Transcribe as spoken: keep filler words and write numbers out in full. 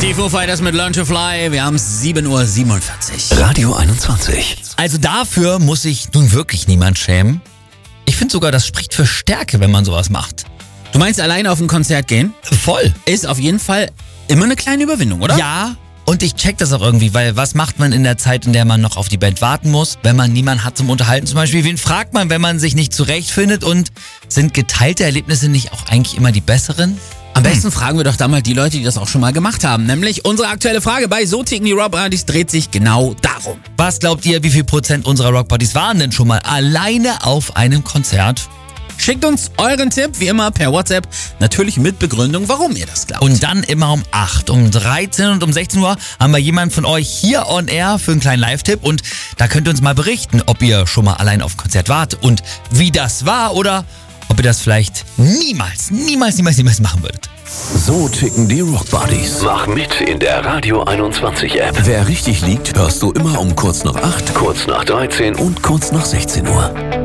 Die Foo Fighters mit Learn to Fly. Wir haben sieben Uhr siebenundvierzig. Radio einundzwanzig. Also dafür muss sich nun wirklich niemand schämen. Ich finde sogar, das spricht für Stärke, wenn man sowas macht. Du meinst alleine auf ein Konzert gehen? Voll. Ist auf jeden Fall immer eine kleine Überwindung, oder? Ja, und ich check das auch irgendwie, weil was macht man in der Zeit, in der man noch auf die Band warten muss, wenn man niemanden hat zum Unterhalten zum Beispiel? Wen fragt man, wenn man sich nicht zurechtfindet? Und sind geteilte Erlebnisse nicht auch eigentlich immer die besseren? Am besten hm. fragen wir doch da mal die Leute, die das auch schon mal gemacht haben. Nämlich unsere aktuelle Frage bei So ticken die Rockpartys dreht sich genau darum. Was glaubt ihr, wie viel Prozent unserer Rockpartys waren denn schon mal alleine auf einem Konzert? Schickt uns euren Tipp, wie immer, per WhatsApp. Natürlich mit Begründung, warum ihr das glaubt. Und dann immer um acht, um dreizehn und um sechzehn Uhr haben wir jemanden von euch hier on air für einen kleinen Live-Tipp. Und da könnt ihr uns mal berichten, ob ihr schon mal allein auf ein Konzert wart und wie das war oder ob ihr das vielleicht niemals, niemals, niemals, niemals machen würdet. So ticken die Rockbuddies. Mach mit in der Radio einundzwanzig App. Wer richtig liegt, hörst du immer um kurz nach acht, Kurz nach dreizehn und kurz nach sechzehn Uhr.